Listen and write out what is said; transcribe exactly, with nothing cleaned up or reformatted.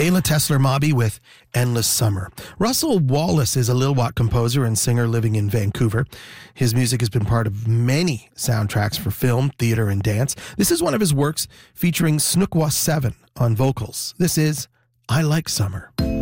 Ayla Tesler-Mobby with Endless Summer. Russell Wallace is a Lil'wat composer and singer living in Vancouver. His music has been part of many soundtracks for film, theater, and dance. This is one of his works featuring Snookwa seven on vocals. This is I Like Summer.